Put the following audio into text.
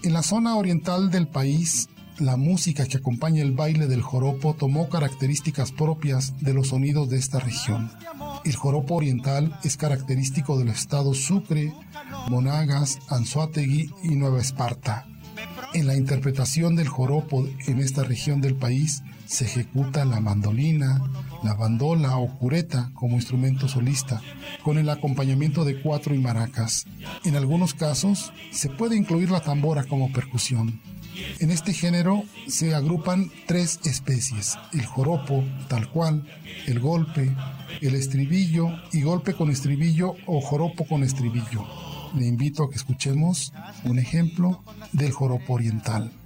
En la zona oriental del país, la música que acompaña el baile del joropo tomó características propias de los sonidos de esta región. El joropo oriental es característico de los estados Sucre, Monagas, Anzoátegui y Nueva Esparta. En la interpretación del joropo en esta región del país se ejecuta la mandolina, la bandola o cureta como instrumento solista, con el acompañamiento de cuatro y maracas. En algunos casos se puede incluir la tambora como percusión. En este género se agrupan tres especies: el joropo, tal cual, el golpe, el estribillo y golpe con estribillo o joropo con estribillo. Le invito a que escuchemos un ejemplo del joropo oriental.